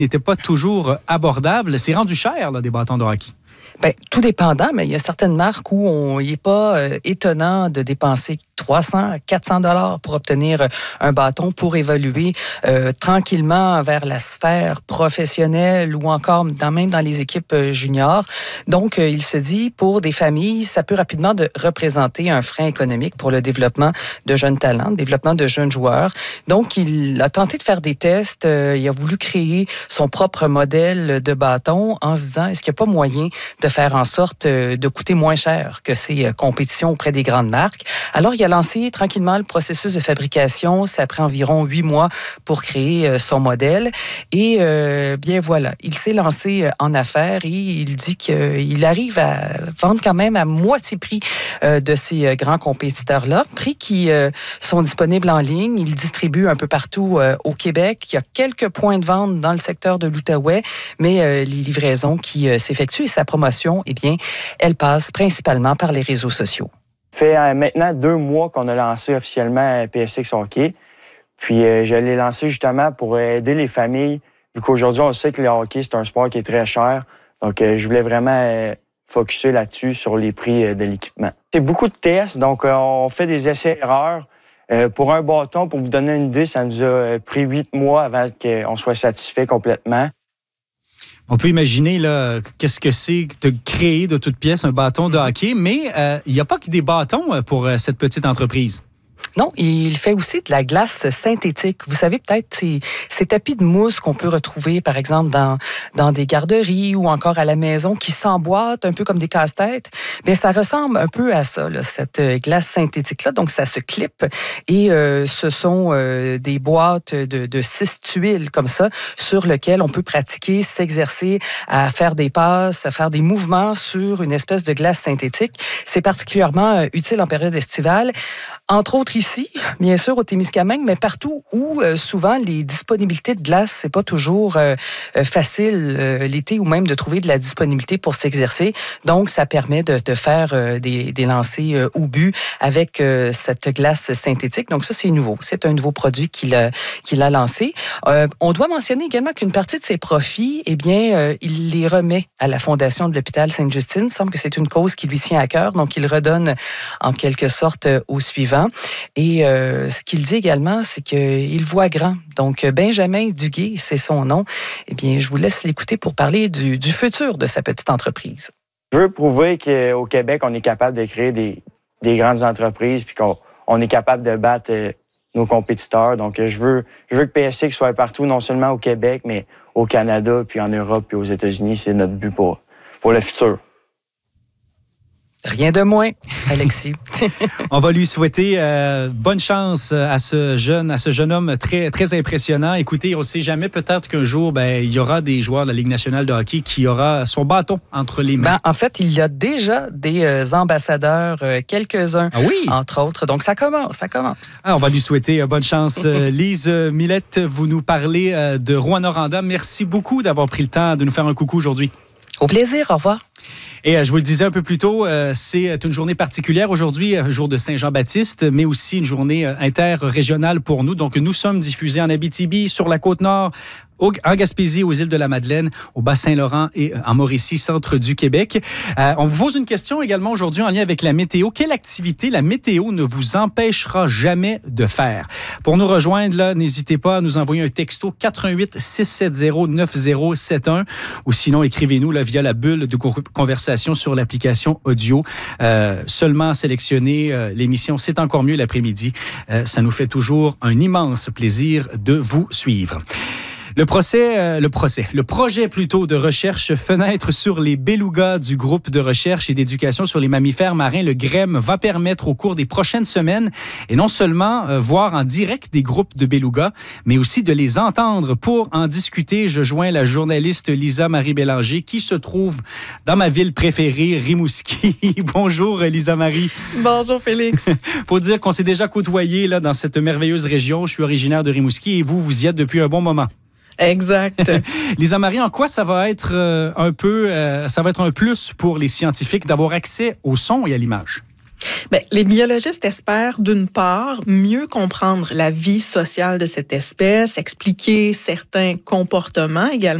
n'étaient pas toujours abordables. C'est rendu cher, là, des bâtons de hockey. Bien, tout dépendant, mais il y a certaines marques où il n'est pas étonnant de dépenser 300, 400 $ pour obtenir un bâton pour évoluer tranquillement vers la sphère professionnelle ou encore même dans les équipes juniors. Donc, il se dit, pour des familles, ça peut rapidement représenter un frein économique pour le développement de jeunes talents, le développement de jeunes joueurs. Donc, il a tenté de faire des tests. Il a voulu créer son propre modèle de bâton en se disant, est-ce qu'il n'y a pas moyen de faire en sorte de coûter moins cher que ces compétitions auprès des grandes marques. Alors, il a lancé tranquillement le processus de fabrication. Ça a pris environ 8 mois pour créer son modèle. Et bien voilà, il s'est lancé en affaires et il dit qu'il arrive à vendre quand même à moitié prix de ces grands compétiteurs-là. Prix qui sont disponibles en ligne. Il distribue un peu partout au Québec. Il y a quelques points de vente dans le secteur de l'Outaouais, mais les livraisons qui s'effectuent et sa promotion, eh bien, elle passe principalement par les réseaux sociaux. Ça fait maintenant 2 mois qu'on a lancé officiellement PSX Hockey. Puis je l'ai lancé justement pour aider les familles, vu qu'aujourd'hui, on sait que le hockey, c'est un sport qui est très cher. Donc, je voulais vraiment focusser là-dessus, sur les prix de l'équipement. C'est beaucoup de tests, donc on fait des essais-erreurs. Pour un bâton, pour vous donner une idée, ça nous a pris 8 mois avant qu'on soit satisfait complètement. On peut imaginer là, qu'est-ce que c'est de créer de toutes pièces un bâton de hockey, mais il n'y a pas que des bâtons pour cette petite entreprise. Non, il fait aussi de la glace synthétique. Vous savez peut-être ces tapis de mousse qu'on peut retrouver, par exemple, dans des garderies ou encore à la maison qui s'emboîtent un peu comme des casse-têtes. Bien, ça ressemble un peu à ça, là, cette glace synthétique-là. Donc, ça se clip et ce sont des boîtes de 6 tuiles comme ça sur lesquelles on peut pratiquer, s'exercer à faire des passes, à faire des mouvements sur une espèce de glace synthétique. C'est particulièrement utile en période estivale. Entre autres ici, bien sûr, au Témiscamingue, mais partout où souvent les disponibilités de glace, c'est pas toujours facile l'été ou même de trouver de la disponibilité pour s'exercer. Donc, ça permet de faire des lancers au but avec cette glace synthétique. Donc, ça, c'est nouveau. C'est un nouveau produit qu'il a lancé. On doit mentionner également qu'une partie de ses profits, eh bien, il les remet à la Fondation de l'hôpital Sainte-Justine. Il semble que c'est une cause qui lui tient à cœur. Donc, il redonne en quelque sorte au suivant. Et ce qu'il dit également, c'est qu'il voit grand. Donc, Benjamin Duguay, c'est son nom. Eh bien, je vous laisse l'écouter pour parler du futur de sa petite entreprise. Je veux prouver qu'au Québec, on est capable de créer des grandes entreprises puis qu'on est capable de battre nos compétiteurs. Donc, je veux que PSX soit partout, non seulement au Québec, mais au Canada, puis en Europe, puis aux États-Unis. C'est notre but pour le futur. Rien de moins, Alexis. On va lui souhaiter bonne chance à ce jeune homme très, très impressionnant. Écoutez, on ne sait jamais, peut-être qu'un jour, il y aura des joueurs de la Ligue nationale de hockey qui aura son bâton entre les mains. En fait, il y a déjà des ambassadeurs, quelques-uns, entre autres. Donc, ça commence. On va lui souhaiter bonne chance. Lise Millette, vous nous parlez de Rouyn-Noranda. Merci beaucoup d'avoir pris le temps de nous faire un coucou aujourd'hui. Au plaisir, au revoir. Et je vous le disais un peu plus tôt, c'est une journée particulière aujourd'hui, jour de Saint-Jean-Baptiste, mais aussi une journée interrégionale pour nous. Donc, nous sommes diffusés en Abitibi, sur la Côte-Nord, en Gaspésie, aux îles de la Madeleine, au Bas-Saint-Laurent et en Mauricie, centre du Québec. On vous pose une question également aujourd'hui en lien avec la météo. Quelle activité la météo ne vous empêchera jamais de faire? Pour nous rejoindre, là, n'hésitez pas à nous envoyer un texto 88 670 9071 ou sinon écrivez-nous là, via la bulle de conversation sur l'application audio. Seulement sélectionner l'émission, c'est encore mieux l'après-midi. Ça nous fait toujours un immense plaisir de vous suivre. Le projet plutôt de recherche Fenêtre sur les belugas du groupe de recherche et d'éducation sur les mammifères marins, le GREM, va permettre au cours des prochaines semaines, et non seulement voir en direct des groupes de belugas, mais aussi de les entendre. Pour en discuter, je joins la journaliste Lisa-Marie Bélanger, qui se trouve dans ma ville préférée, Rimouski. Bonjour Lisa-Marie. Bonjour Félix. Pour dire qu'on s'est déjà côtoyé là, dans cette merveilleuse région. Je suis originaire de Rimouski et vous y êtes depuis un bon moment. Exact. Lisa-Marie, en quoi ça va être un plus pour les scientifiques d'avoir accès au son et à l'image? Bien, les biologistes espèrent, d'une part, mieux comprendre la vie sociale de cette espèce, expliquer certains comportements également,